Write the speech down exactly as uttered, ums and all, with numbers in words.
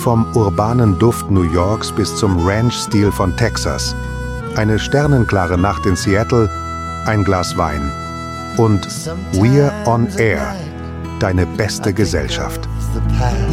Vom urbanen Duft New Yorks bis zum Ranch-Stil von Texas. Eine sternenklare Nacht in Seattle, ein Glas Wein. Und We're on Air, deine beste Gesellschaft.